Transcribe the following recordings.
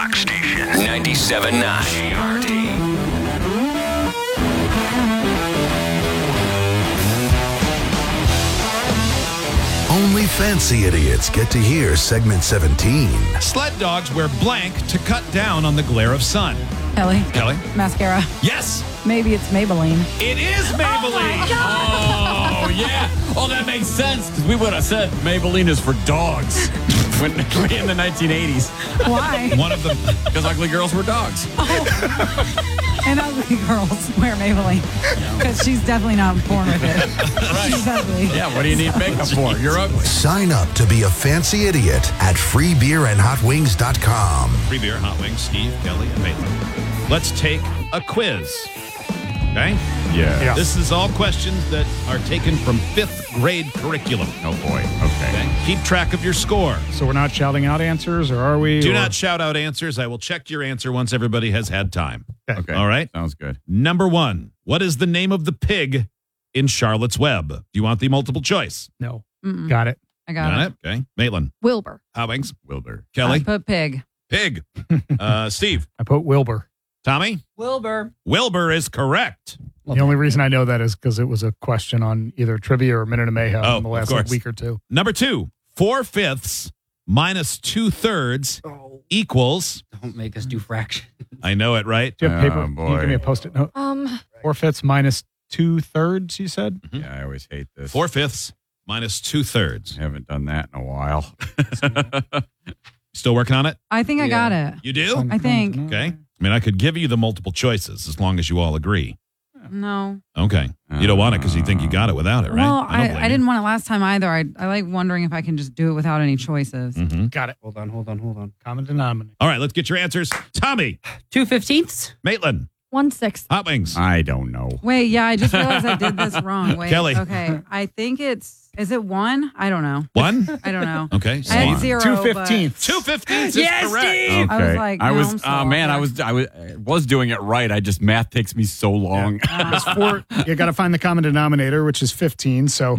Rock Station 97.9 KRD. Only fancy idiots get to hear segment 17. Sled dogs wear blank to cut down on the glare of sun. Kelly. Mascara. Yes. Maybe it's Maybelline. It is Maybelline. Oh, yeah. Oh, that makes sense because we would have said Maybelline is for dogs when in the 1980s. Why? One of them. Because ugly girls were dogs. And ugly girls wear Maybelline. Because she's definitely not born with it. She's ugly. Yeah, what do you need makeup for? You're ugly. Sign up to be a fancy idiot at freebeerandhotwings.com. Free beer, hot wings, Steve, Kelly, and Maitland. Let's take a quiz. Okay? Yeah. This is all questions that are taken from 5th grade curriculum. Oh, boy. Okay. Keep track of your score. So we're not shouting out answers, or are we? Do not shout out answers. I will check your answer once everybody has had time. Okay. All right? Sounds good. Number 1. What is the name of the pig in Charlotte's Web? Do you want the multiple choice? No. Mm-mm. Got it. I got it. Okay. Maitland. Wilbur. Howings. Wilbur. Kelly. I put pig. Pig. Steve. I put Wilbur. Tommy. Wilbur. Wilbur is correct. The only reason I know that is because it was a question on either trivia or Minute of Mayhem in the of last course. week or two. Number 2. 4/5 minus 2/3 equals. Don't make us do fractions. I know it, right? Do you have paper? Oh, Can boy. you give me a Post-it note? 4/5 minus 2/3, you said? Yeah, I always hate this. 4/5 minus 2/3. I haven't done that in a while. Still working on it? I think I got it. You do? I think. Okay. I mean, I could give you the multiple choices as long as you all agree. No. Okay. You don't want it because you think you got it without it, right? Well, don't blame I you. didn't want it last time either. I like wondering if I can just do it without any choices. Mhm. Got it. Hold on. Common denominator. All right, let's get your answers. Tommy, 2/15. Maitland, 1/6. Hot Wings. I don't know. Wait, yeah, I just realized I did this wrong. Wait, Kelly. Okay, I think is it 1? I don't know. 1? I don't know. Okay. I had Steve. 0. 2/15. 2/15 is Yes, correct. Steve! I was like, no, I'm slow. man, I Okay. was doing it right. I just math takes me so long. It's 4. You got to find the common denominator, which is 15. So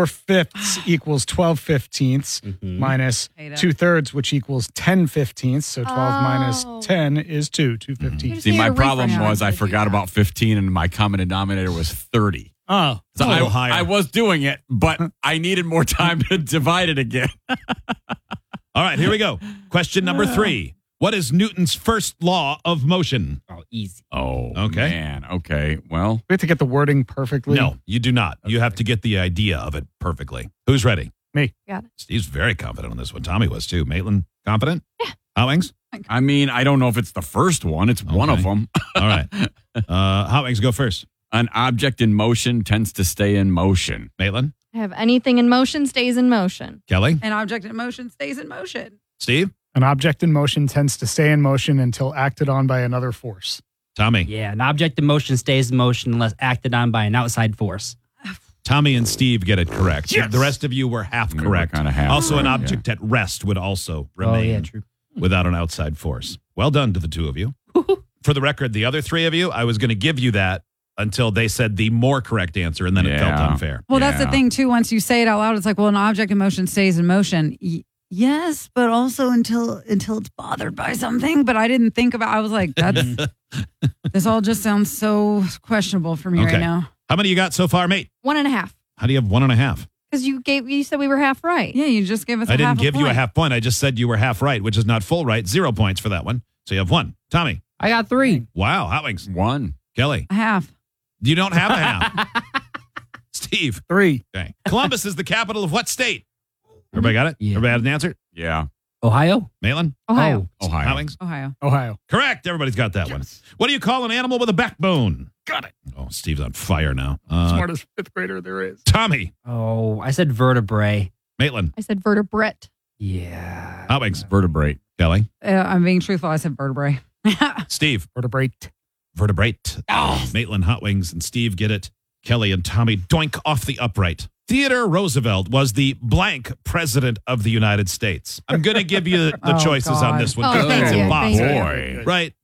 4/5 equals 12/15 minus Hate it. 2/3, which equals 10/15. So 12 minus Oh. 10 is 2/15. See, need my a problem refresh on was I to do forgot that. about 15 and my common denominator was 30. Oh, So a little higher. I was doing it, but I needed more time to divide it again. All right, here we go. Question number 3. What is Newton's first law of motion? Oh, easy. Oh, Okay. man. Okay. Well, we have to get the wording perfectly. No, you do not. You have to get the idea of it perfectly. Who's ready? Me. Got it. Steve's very confident on this one. Tommy was too. Maitland, confident? Yeah. Hot Wings? I mean, I don't know if it's the first one. It's one of Okay. them. All right. Hot Wings, go first. An object in motion tends to stay in motion. Maitland? I have anything in motion stays in motion. Kelly? An object in motion stays in motion. Steve? An object in motion tends to stay in motion until acted on by another force. Tommy? Yeah, an object in motion stays in motion unless acted on by an outside force. Tommy and Steve get it correct. Yes. The rest of you were half We were correct. kinda half Also, an correct, object at rest would also Oh, yeah, remain true. without an outside force. Well done to the two of you. For the record, the other three of you, I was going to give you that until they said the more correct answer, and then it felt Yeah. unfair. Well, that's the Yeah. thing too. Once you say it out loud, it's like, well, an object in motion stays in motion. Yes, but also until it's bothered by something. But I didn't think about. I was like, that's this all just sounds so questionable for me Okay. right now. How many you got so far, mate? 1.5. How do you have 1.5? Because you said we were half right. Yeah, you just gave us. I didn't half give you a point. half point. I just said you were half right, which is not full right. 0 points for that one. So you have 1. Tommy. I got 3. Wow. Hot Wings. 1. Kelly. A half. You don't have a half. Steve. 3. Okay. Columbus is the capital of what state? Everybody got it? Yeah. Everybody had an answer? Yeah. Ohio? Maitland? Ohio. Ohio. Hot Wings? Ohio. Ohio. Correct. Everybody's got that one. What do you call an animal with a backbone? Got it. Oh, Steve's on fire now. Smartest 5th grader there is. Tommy. Oh, I said vertebrae. Maitland. I said vertebrate. Yeah. Hot Wings. Vertebrate. Kelly. I'm being truthful. I said vertebrae. Steve. Vertebrate. Vertebrate. Maitland, Hot Wings, and Steve get it. Kelly and Tommy doink off the upright. Theodore Roosevelt was the blank president of the United States. I'm going to give you the Oh, choices on God. this one Oh, because thank that's you. impossible. Thank Boy. Right.